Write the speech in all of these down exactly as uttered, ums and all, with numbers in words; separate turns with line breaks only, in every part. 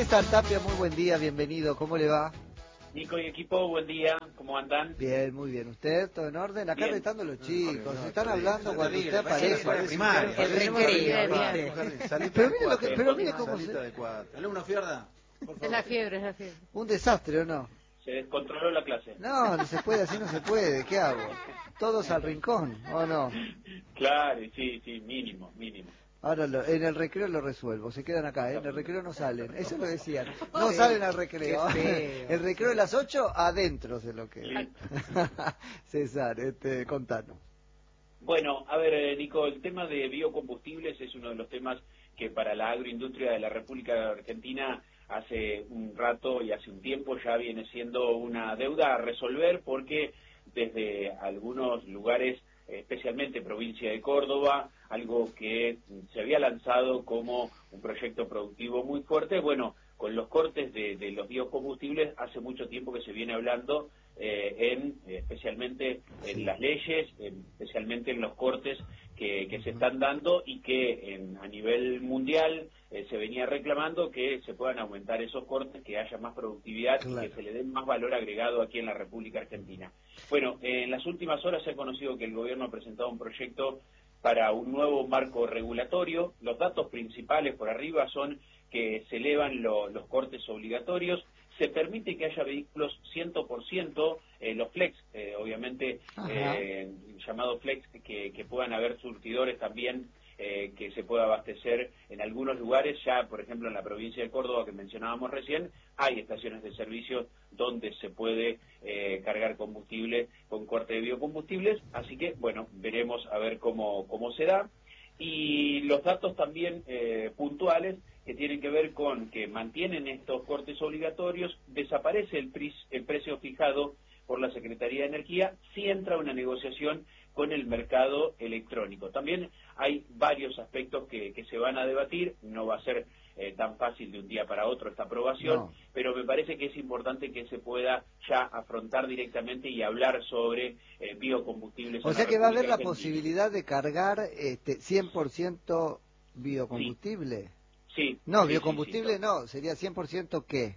César Tapia, muy buen día, bienvenido, ¿cómo le va?
Nico y equipo, buen día, ¿cómo andan?
Bien, muy bien. ¿Usted? ¿Todo en orden? Acá retando los chicos, se están hablando cuando usted aparece.
El recreo.
Pero mire lo que, pero mire cómo se...
¿Alumno Fiorda?
Es la fiebre, es la fiebre.
Un desastre, ¿o no?
Se descontroló la clase.
No, no se puede, así no se puede, ¿qué hago? Todos al rincón, ¿o no?
Claro, sí, sí, mínimo, mínimo.
Ahora lo, en el recreo lo resuelvo, se quedan acá, ¿eh? En el recreo no salen, eso lo decían, no salen al recreo. El recreo de las ocho, adentro se lo queda. César, este, contanos.
Bueno, a ver, Nico, el tema de biocombustibles es uno de los temas que para la agroindustria de la República Argentina hace un rato y hace un tiempo ya viene siendo una deuda a resolver, porque desde algunos lugares, especialmente provincia de Córdoba, algo que se había lanzado como un proyecto productivo muy fuerte, bueno, con los cortes de, de los biocombustibles hace mucho tiempo que se viene hablando eh, en especialmente en las leyes, en, especialmente en los cortes que, que se están dando y que en, a nivel mundial eh, se venía reclamando que se puedan aumentar esos cortes, que haya más productividad, claro, y que se le dé más valor agregado aquí en la República Argentina. Bueno, eh, en las últimas horas se ha conocido que el gobierno ha presentado un proyecto para un nuevo marco regulatorio. Los datos principales por arriba son que se elevan lo, los cortes obligatorios, se permite que haya vehículos cien por ciento, eh, los flex, eh, obviamente, eh, llamados flex, que, que puedan haber surtidores también, eh, que se pueda abastecer en algunos lugares. Ya, por ejemplo, en la provincia de Córdoba, que mencionábamos recién, hay estaciones de servicio donde se puede eh, cargar combustible con corte de biocombustibles, así que, bueno, veremos a ver cómo, cómo se da. Y los datos también eh, puntuales que tienen que ver con que mantienen estos cortes obligatorios, desaparece el, pre el precio fijado por la Secretaría de Energía, si entra una negociación con el mercado electrónico. También hay varios aspectos que, que se van a debatir, no va a ser eh, tan fácil de un día para otro esta aprobación, no, pero me parece que es importante que se pueda ya afrontar directamente y hablar sobre eh, biocombustibles.
O sea que va a haber la posibilidad de cargar este cien por ciento biocombustible.
Sí. Sí,
no,
sí,
biocombustible
sí, sí,
no, sería cien por ciento ¿qué?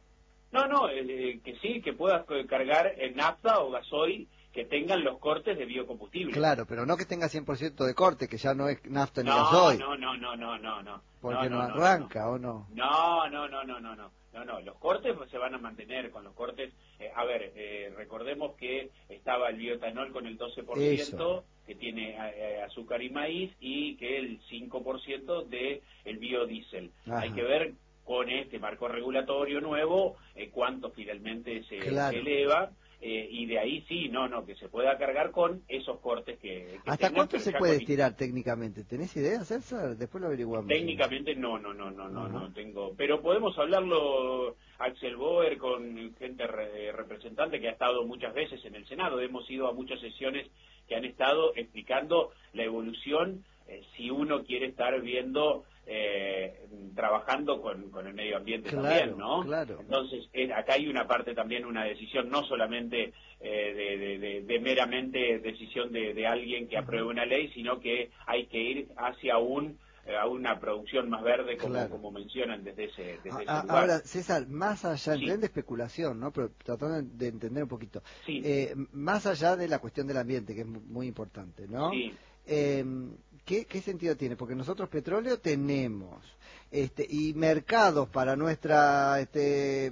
No, no, eh, que sí, que puedas cargar en nafta o gasoil que tengan los cortes de biocombustible.
Claro, pero no que tenga cien por ciento de corte, que ya no es nafta ni
no,
gasoil.
No, no, no, no, no, no.
Porque no,
no,
no arranca,
no, no.
¿o no?
No, no, no, no, no, no. No, no, los cortes pues, se van a mantener con los cortes. Eh, a ver, eh, recordemos que estaba el bioetanol con el doce por ciento, Eso. que tiene eh, azúcar y maíz, y que el cinco por ciento de el biodiesel. Ajá. Hay que ver con este marco regulatorio nuevo eh, cuánto finalmente se,
claro.
se eleva. Eh, y de ahí sí, no, no, que se pueda cargar con esos cortes que, que
¿Hasta
tengan,
cuánto se puede
con...
estirar técnicamente? ¿Tenés idea, César? Después lo averiguamos.
Técnicamente no, no, no, no, no, no tengo, pero podemos hablarlo, Axel Boer, con gente re, representante que ha estado muchas veces en el Senado. Hemos ido a muchas sesiones que han estado explicando la evolución, eh, si uno quiere estar viendo... Eh, trabajando con, con el medio ambiente, claro, también, ¿no?
Claro.
Entonces, eh, acá hay una parte también, una decisión, no solamente eh, de, de, de, de meramente decisión de, de alguien que apruebe una ley, sino que hay que ir hacia un eh, a una producción más verde, como, claro, como mencionan desde ese, desde ese
a,
lugar.
Ahora, César, más allá, en
sí.
tren de especulación, ¿no? Pero tratando de entender un poquito,
sí.
eh, más allá de la cuestión del ambiente, que es muy importante, ¿no?
Sí.
Eh, ¿qué, ¿Qué sentido tiene? Porque nosotros petróleo tenemos, este, y mercados para nuestra este,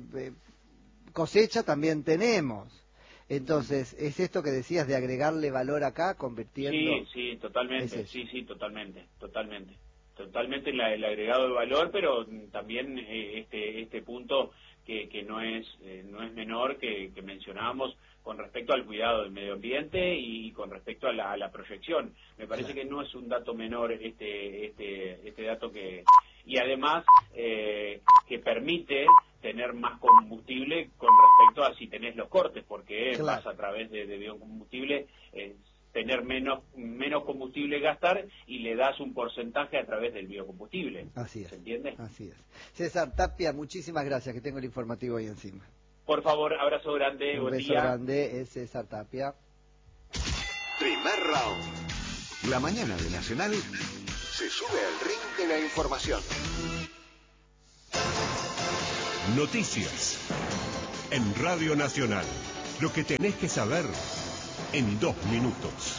cosecha también tenemos. Entonces, ¿es esto que decías de agregarle valor acá, convirtiendo?
Sí, sí, totalmente, sí, sí, totalmente, totalmente. Totalmente la, el agregado de valor, pero también eh, este este punto que, que no es eh, no es menor que, que mencionábamos con respecto al cuidado del medio ambiente y con respecto a la, a la proyección. Me parece claro. que no es un dato menor este este este dato que y además eh, que permite tener más combustible con respecto a si tenés los cortes, porque claro. vas a través de, de biocombustible eh, tener menos menos combustible gastar y le das un porcentaje a través del biocombustible.
Así es.
¿Se entiende?
Así es. César Tapia, muchísimas gracias, que tengo el informativo ahí encima.
Por favor, abrazo grande,
un
buen
beso
día.
grande, es César Tapia.
Primer round. La mañana de Nacional se sube al ring de la información.
Noticias. En Radio Nacional. Lo que tenés que saber en dos minutos.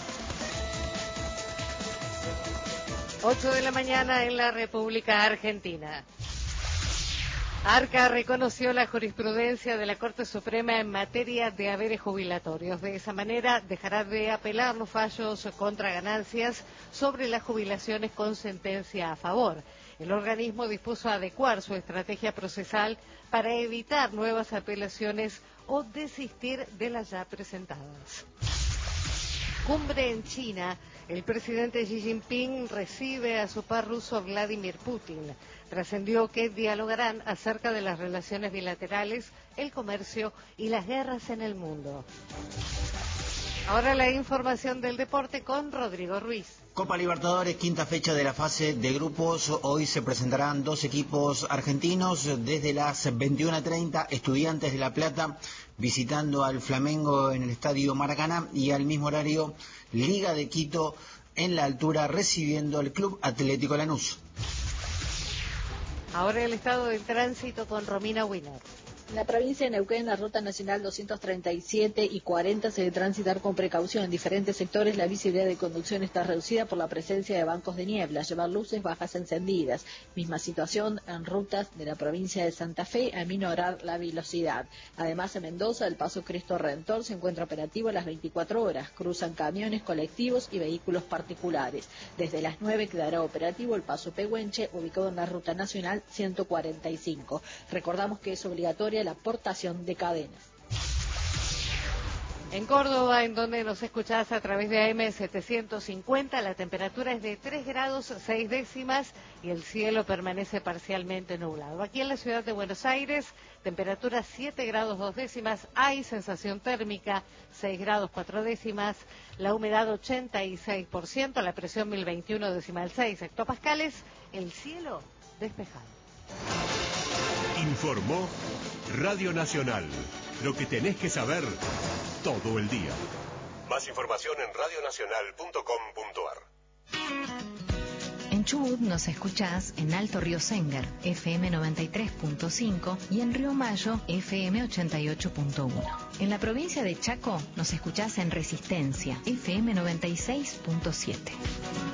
ocho de la mañana en la República Argentina. Arca reconoció la jurisprudencia de la Corte Suprema en materia de haberes jubilatorios. De esa manera dejará de apelar los fallos contra ganancias sobre las jubilaciones con sentencia a favor. El organismo dispuso adecuar su estrategia procesal para evitar nuevas apelaciones o desistir de las ya presentadas. Cumbre en China. El presidente Xi Jinping recibe a su par ruso Vladimir Putin. Trascendió que dialogarán acerca de las relaciones bilaterales, el comercio y las guerras en el mundo. Ahora la información del deporte con Rodrigo Ruiz.
Copa Libertadores, quinta fecha de la fase de grupos. Hoy se presentarán dos equipos argentinos desde las veintiuna treinta, Estudiantes de La Plata visitando al Flamengo en el Estadio Maracaná, y al mismo horario Liga de Quito en la altura recibiendo al Club Atlético Lanús.
Ahora el estado del tránsito con Romina Wiener.
En la provincia de Neuquén, la ruta nacional doscientos treinta y siete y cuarenta se debe transitar con precaución. En diferentes sectores la visibilidad de conducción está reducida por la presencia de bancos de niebla. Llevar luces bajas encendidas. Misma situación en rutas de la provincia de Santa Fe, a minorar la velocidad. Además, en Mendoza, el paso Cristo Redentor se encuentra operativo a las veinticuatro horas. Cruzan camiones, colectivos y vehículos particulares. Desde las nueve quedará operativo el paso Pehuenche, ubicado en la ruta nacional ciento cuarenta y cinco. Recordamos que es obligatoria la aportación de cadenas.
En Córdoba, en donde nos escuchás a través de A M setecientos cincuenta, la temperatura es de tres grados seis décimas y el cielo permanece parcialmente nublado. Aquí en la ciudad de Buenos Aires, temperatura siete grados dos décimas, hay sensación térmica seis grados cuatro décimas, la humedad ochenta y seis por ciento, la presión mil veintiuno decimal seis hectopascales, el cielo despejado.
Informó Radio Nacional. Lo que tenés que saber todo el día. Más información en radio nacional punto com punto a r.
En Chubut nos escuchás en Alto Río Sengar, F M noventa y tres punto cinco, y en Río Mayo, F M ochenta y ocho punto uno. En la provincia de Chaco nos escuchás en Resistencia, F M noventa y seis punto siete.